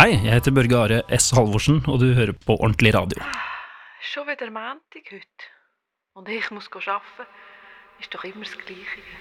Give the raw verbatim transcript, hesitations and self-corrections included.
Hei, jeg heter Børge Are S. Halvorsen, og du hører på Ordentlig Radio. Schon wieder Montag heute. Und ich muss arbeiten. Ist doch immer das Gleiche.